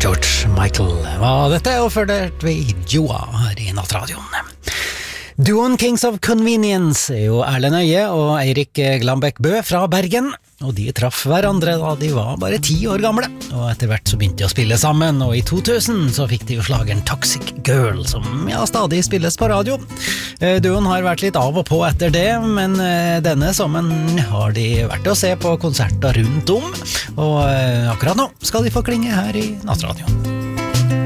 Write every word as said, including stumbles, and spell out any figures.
George Michael var dette, og før det vi Joa her i Nattradioen. Duoen Kings of Convenience er jo Erlend Øye og Eirik Glambek Bø fra Bergen, og de traff hverandre da de var bare ti år gamle, og etter hvert så begynte de å spille sammen, og i to tusen så fikk de jo slageren Toxic Girl, som ja, stadig spilles på radio. Duoen har vært litt av og på etter det, men denne sommeren har de vært å se på konserter rundt om, og akkurat nå skal de få klinge her i Nattradioen.